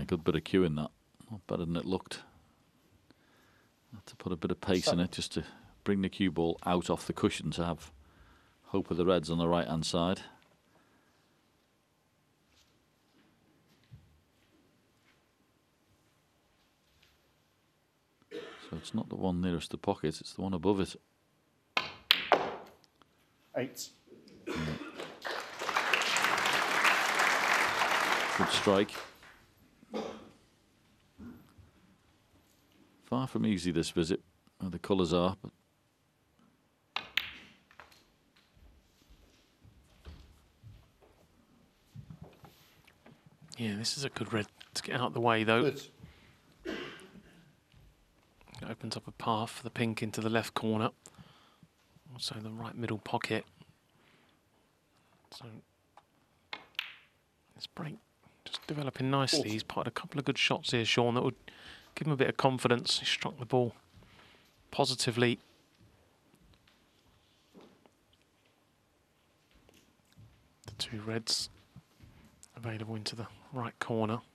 Yeah, good bit of cue in that. Not better than it looked. Had to put a bit of pace in it just to bring the cue ball out off the cushion to have hope of the Reds on the right-hand side. So it's not the one nearest the pocket, it's the one above it. 8. Yeah. Good strike. Far from easy this visit, where the colours are, but yeah, this is a good red to get out of the way though. Good. It opens up a path for the pink into the left corner. Also the right middle pocket. So this break just developing nicely. He's put a couple of good shots here, Sean, that would give him a bit of confidence. He struck the ball positively. The two reds available into the right corner.